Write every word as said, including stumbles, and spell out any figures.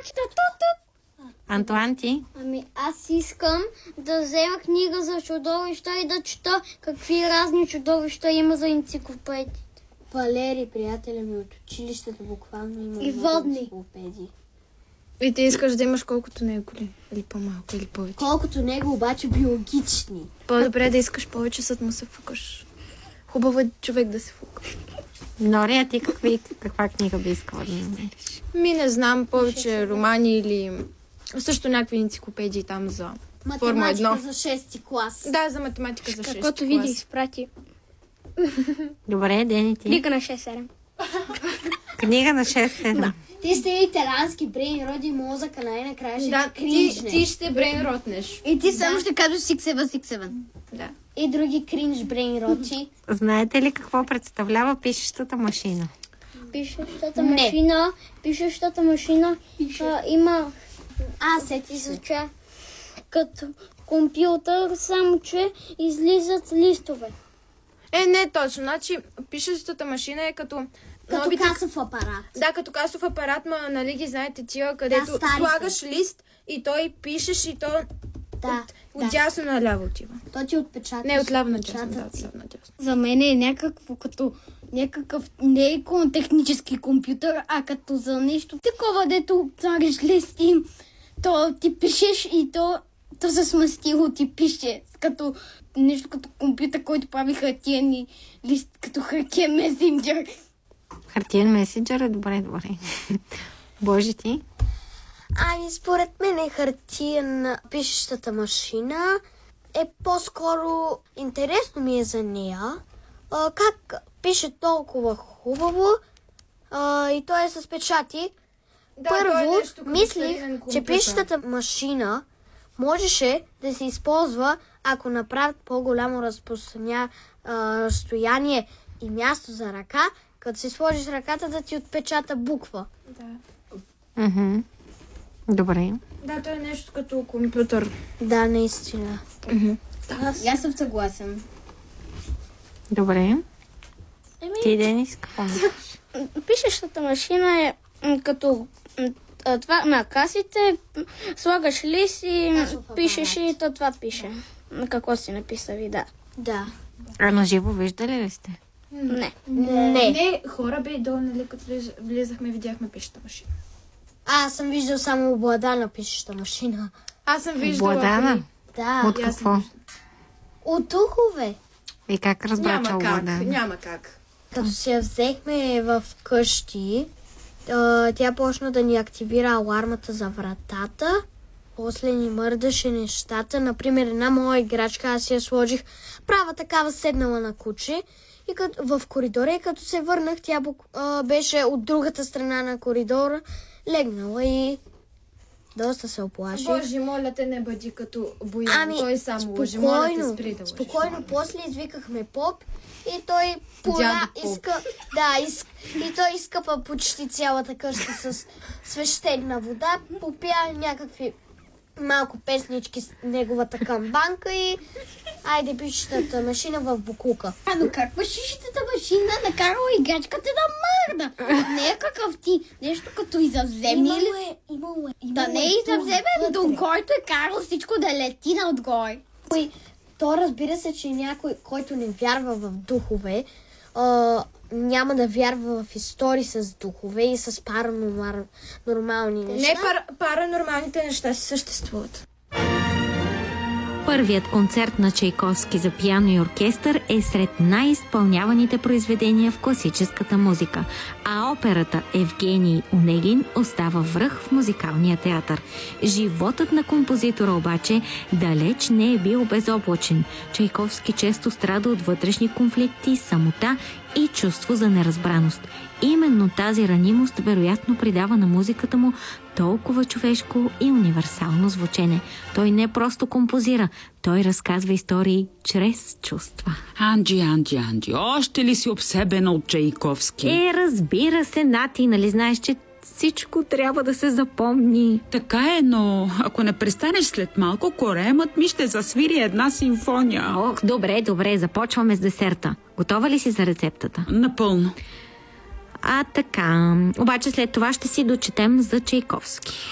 мачка, то-то. Антуан, ти? Ами аз искам да взема книга за чудовища и да чета какви разни чудовища има за енциклопедии. Валери, приятеля ми от училището, буквално има И много водни. енциклопедии. И ти искаш да имаш колкото него ли? Или по-малко, или повече? Колкото него, обаче биологични. По-добре да искаш повече, съд му се фукаш. Хубаво е човек да се фука. Нори, а ти какви, каква книга би искала да намериш? Ми не знам, повече романи или също някакви енциклопедии там за Форма едно. Математика за шести клас. Да, за математика за шести Каквото види, клас. изпрати. Добре, Дени, ти? Книга на шест седем. Книга на шест седем. Ти сте италиански брейн, роди мозъка, най-накрая ще Да, ти ти, кринжне. ти ще брейнротнеш. И ти само ще кажеш шест седем шест седем. Да. И други кринж брейн роти. Знаете ли какво представлява пишещата машина? Пишещата Не. машина, пишещата машина а, има А, сети се. изуча като компютър, само че излизат листове. Е, не точно. Значи, пишещата машина е като... Като новите- касов апарат. Да, като касов апарат, ма, нали ги знаете тия, където Да, старите. слагаш лист и той пишеш и то Да, от да. дясно наляво отива. То ти отпечаташ. Не, отляво на дясно, да, отпечатъци. отляво на дясно. За мен е някакво като някакъв не е кон- технически компютър, а като за нещо такова, дето слагаш листи, то ти пишеш и то, то се смастило ти пише, като нещо като компютър, който прави хартиени лист, като хартиен месенджер. Хартиен месенджер е добре, добре. Боже ти? Ами, според мен е хартиен пишещата машина. Е по-скоро интересно ми е за нея. А, как пише толкова хубаво а, и той е с печати. Да, то е Първо, нещо като мислих, старинен че компютър. пишещата машина можеше да се използва, ако направят по-голямо разпространя, а, разстояние и място за ръка, като си сложиш ръката да ти отпечата буква. Да. Мгм. Добре. Да, то е нещо като компютър. Да, наистина. Аз съм съгласен. Добре. Ти, Денис, какво мислиш? Пишещата машина е м, като м, а, това на касите, м, слагаш лист и м, Касов апарат. пишеш и то това пише. На какво си написали, да. Да. А на живо виждали ли сте? Не. Не. Не, хора бе, долу, нали, като влез- влизахме, видяхме пишеща машина. А, аз съм виждал само обладана пишеща машина. Аз съм виждала... Обладана? Да. От и аз какво? съм От духове. И как разбра, че Няма как, обладана? няма как. Като се я взехме в къщи, а, тя почна да ни активира алармата за вратата. После ни мърдаше нещата. Например, една моя играчка, аз си я сложих права такава седнала на куче. И като, в коридора, и като се върнах, тя бук- а, беше от другата страна на коридора, легнала и доста се оплаших. Боже, моля те, не бъди като Боян. Ами, той само лъжи. Моля те, спокойно, спри да лъжиш. спокойно. моля. После извикахме поп и той поля, Дядо Поп. иска, да, иска, и той изкъпа почти цялата къща с свещена вода, попя някакви малко песнички с неговата камбанка и айде пишещата машина в букука. А, но как пишещата машина накарала играчката да мърда? Не е какъв ти, нещо като изавземни или... е, имало е. Да не е изавземен дух, който е карал всичко да лети на отгоре. Кой- То разбира се, че някой, който не вярва в духове, а, няма да вярва в истории с духове и с паранормални неща. Не, пар, паранормалните неща си съществуват. Първият концерт на Чайковски за пиано и оркестър е сред най-изпълняваните произведения в класическата музика, а операта Евгений Онегин остава връх в музикалния театър. Животът на композитора обаче далеч не е бил безоблачен. Чайковски често страда от вътрешни конфликти, самота и чувство за неразбраност. Именно тази ранимост вероятно придава на музиката му толкова човешко и универсално звучене. Той не просто композира, той разказва истории чрез чувства. Анджи, Анджи, Анджи, още ли си обсебена от Чайковски? Е, разбира се, Нати, нали знаеш, че всичко трябва да се запомни. Така е, но ако не престанеш след малко, коремът ми ще засвири една симфония. Ох, добре, добре, започваме с десерта. Готова ли си за рецептата? Напълно. А така, обаче след това ще си дочетем за Чайковски.